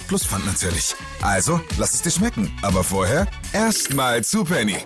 Plus Pfand natürlich. Also, lass es dir schmecken. Aber vorher erstmal zu Penny.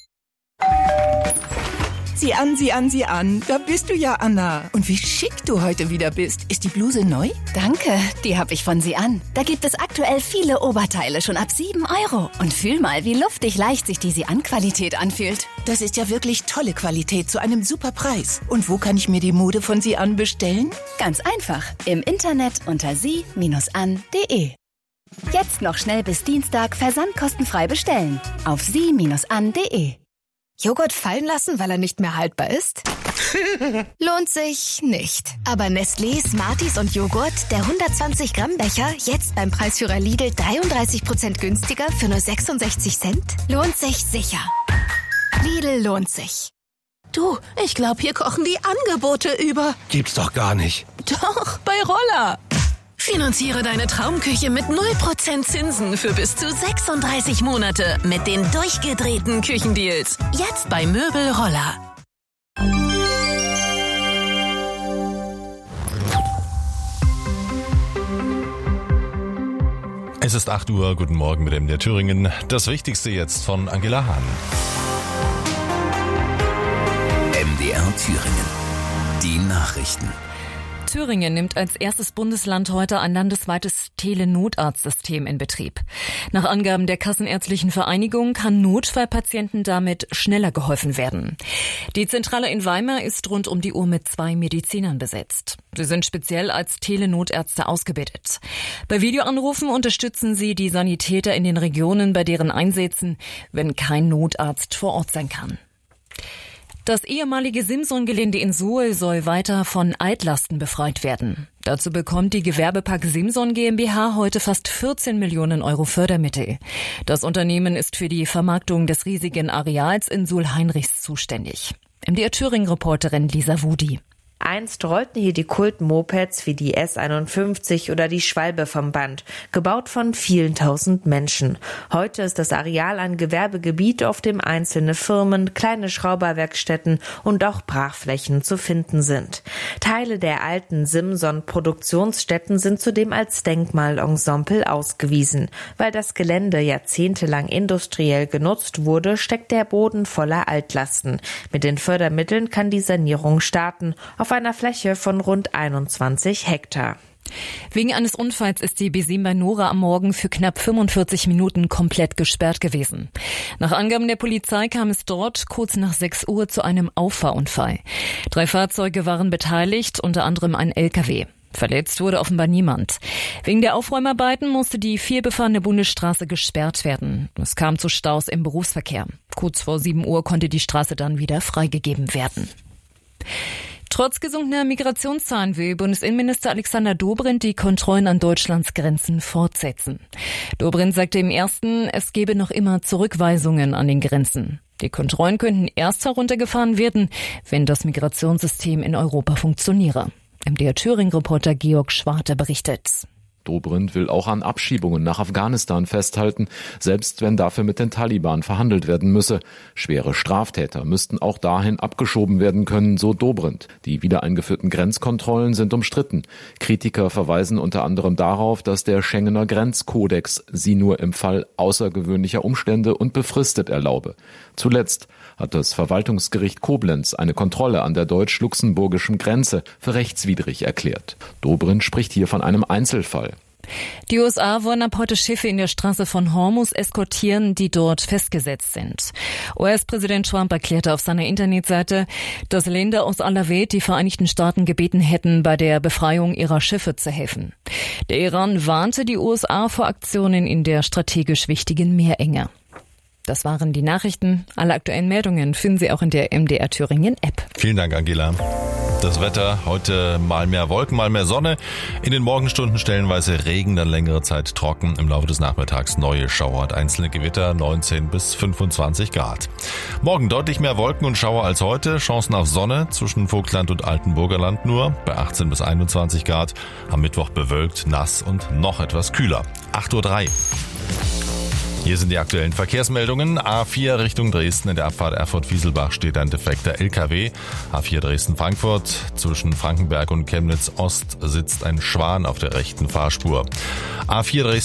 Sieh an, sieh an, sieh an. Da bist du ja, Anna. Und wie schick du heute wieder bist. Ist die Bluse neu? Danke, die habe ich von Sie an. Da gibt es aktuell viele Oberteile schon ab 7 €. Und fühl mal, wie luftig leicht sich die Sie an Qualität anfühlt. Das ist ja wirklich tolle Qualität zu einem super Preis. Und wo kann ich mir die Mode von Sie an bestellen? Ganz einfach. Im Internet unter sie-an.de. Jetzt noch schnell bis Dienstag versandkostenfrei bestellen. Auf sie-an.de. Joghurt fallen lassen, weil er nicht mehr haltbar ist? Lohnt sich nicht. Aber Nestlé, Smarties und Joghurt, der 120 Gramm Becher, jetzt beim Preisführer Lidl 33% günstiger für nur 66 Cent? Lohnt sich sicher. Lidl lohnt sich. Du, ich glaube, hier kochen die Angebote über. Gibt's doch gar nicht. Doch, bei Roller. Finanziere deine Traumküche mit 0% Zinsen für bis zu 36 Monate mit den durchgedrehten Küchendeals. Jetzt bei Möbel Roller. Es ist 8 Uhr, guten Morgen mit MDR Thüringen. Das Wichtigste jetzt von Angela Hahn. MDR Thüringen. Die Nachrichten. Thüringen nimmt als erstes Bundesland heute ein landesweites Telenotarztsystem in Betrieb. Nach Angaben der Kassenärztlichen Vereinigung kann Notfallpatienten damit schneller geholfen werden. Die Zentrale in Weimar ist rund um die Uhr mit 2 Medizinern besetzt. Sie sind speziell als Telenotärzte ausgebildet. Bei Videoanrufen unterstützen sie die Sanitäter in den Regionen bei deren Einsätzen, wenn kein Notarzt vor Ort sein kann. Das ehemalige Simson-Gelände in Suhl soll weiter von Altlasten befreit werden. Dazu bekommt die Gewerbepark Simson GmbH heute fast 14 Millionen € Fördermittel. Das Unternehmen ist für die Vermarktung des riesigen Areals in Suhl-Heinrichs zuständig. MDR Thüringen-Reporterin Lisa Wudi. Einst rollten hier die Kult-Mopeds wie die S51 oder die Schwalbe vom Band, gebaut von vielen tausend Menschen. Heute ist das Areal ein Gewerbegebiet, auf dem einzelne Firmen, kleine Schrauberwerkstätten und auch Brachflächen zu finden sind. Teile der alten Simson-Produktionsstätten sind zudem als Denkmalensemble ausgewiesen. Weil das Gelände jahrzehntelang industriell genutzt wurde, steckt der Boden voller Altlasten. Mit den Fördermitteln kann die Sanierung starten, auf einer Fläche von rund 21 Hektar. Wegen eines Unfalls ist die B7 bei Nora am Morgen für knapp 45 Minuten komplett gesperrt gewesen. Nach Angaben der Polizei kam es dort kurz nach 6 Uhr zu einem Auffahrunfall. 3 Fahrzeuge waren beteiligt, unter anderem ein LKW. Verletzt wurde offenbar niemand. Wegen der Aufräumarbeiten musste die vielbefahrene Bundesstraße gesperrt werden. Es kam zu Staus im Berufsverkehr. Kurz vor 7 Uhr konnte die Straße dann wieder freigegeben werden. Trotz gesunkener Migrationszahlen will Bundesinnenminister Alexander Dobrindt die Kontrollen an Deutschlands Grenzen fortsetzen. Dobrindt sagte im Ersten, es gebe noch immer Zurückweisungen an den Grenzen. Die Kontrollen könnten erst heruntergefahren werden, wenn das Migrationssystem in Europa funktioniere. MDR Thüringen-Reporter Georg Schwarte berichtet. Dobrindt will auch an Abschiebungen nach Afghanistan festhalten, selbst wenn dafür mit den Taliban verhandelt werden müsse. Schwere Straftäter müssten auch dahin abgeschoben werden können, so Dobrindt. Die wiedereingeführten Grenzkontrollen sind umstritten. Kritiker verweisen unter anderem darauf, dass der Schengener Grenzkodex sie nur im Fall außergewöhnlicher Umstände und befristet erlaube. Zuletzt hat das Verwaltungsgericht Koblenz eine Kontrolle an der deutsch-luxemburgischen Grenze für rechtswidrig erklärt. Dobrindt spricht hier von einem Einzelfall. Die USA wollen ab heute Schiffe in der Straße von Hormuz eskortieren, die dort festgesetzt sind. US-Präsident Trump erklärte auf seiner Internetseite, dass Länder aus aller Welt die Vereinigten Staaten gebeten hätten, bei der Befreiung ihrer Schiffe zu helfen. Der Iran warnte die USA vor Aktionen in der strategisch wichtigen Meerenge. Das waren die Nachrichten. Alle aktuellen Meldungen finden Sie auch in der MDR Thüringen App. Vielen Dank, Angela. Das Wetter, heute mal mehr Wolken, mal mehr Sonne. In den Morgenstunden stellenweise Regen, dann längere Zeit trocken. Im Laufe des Nachmittags neue Schauer und einzelne Gewitter, 19 bis 25 Grad. Morgen deutlich mehr Wolken und Schauer als heute. Chancen auf Sonne zwischen Vogtland und Altenburger Land nur bei 18 bis 21 Grad. Am Mittwoch bewölkt, nass und noch etwas kühler. 8:03 Uhr. Hier sind die aktuellen Verkehrsmeldungen. A4 Richtung Dresden in der Abfahrt Erfurt-Wieselbach steht ein defekter LKW. A4 Dresden-Frankfurt zwischen Frankenberg und Chemnitz Ost sitzt ein Schwan auf der rechten Fahrspur. A4 Dresden